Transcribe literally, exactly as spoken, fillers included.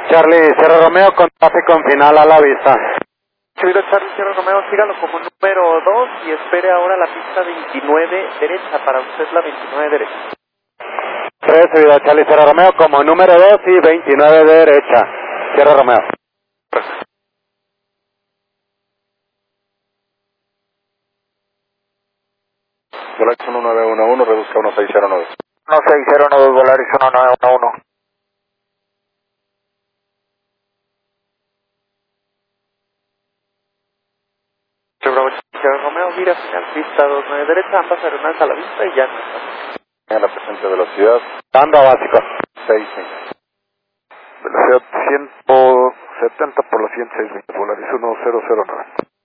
Charlie, Sierra Romeo con tráfico en final a la vista. Subido Charlie, Sierra Romeo, sígalo como número dos y espere ahora la pista veintinueve derecha, para usted la veintinueve derecha. Recibido Charlie, Sierra Romeo como número dos y veintinueve derecha. Sierra Romeo. Volaris uno nueve uno uno, reduzca uno seis cero nueve. uno seis cero nueve, Volaris uno nueve uno uno. Sierra Romeo, gira final, pista veintinueve derecha, ambas aeronaves a la vista y ya no estamos. En la presente velocidad, Dando básico. seis mil. Velocidad ciento setenta por la ciento seis mil, Volaris uno cero cero nueve.